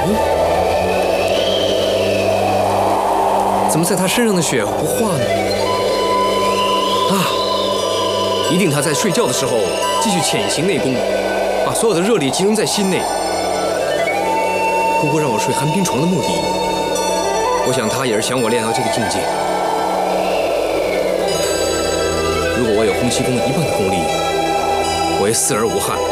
怎么在他身上的血不化呢？啊！一定他在睡觉的时候继续潜行内功，把所有的热力集中在心内。姑姑让我睡寒冰床的目的，我想她也是想我练到这个境界。如果我有洪七公1半的功力，我也死而无憾。